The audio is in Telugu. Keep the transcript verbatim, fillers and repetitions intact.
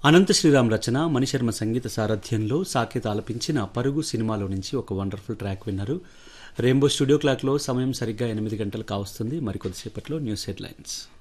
అనంత శ్రీరామ్ రచన మణిశర్మ సంగీత సారథ్యంలో సాకేత్ ఆలపించిన పరుగు సినిమాలో నుంచి ఒక వండర్ఫుల్ ట్రాక్ విన్నారు. రెయిన్బో స్టూడియో క్లాక్లో సమయం సరిగ్గా ఎనిమిది గంటలు కావస్తుంది. మరికొద్దిసేపట్లో న్యూస్ హెడ్లైన్స్.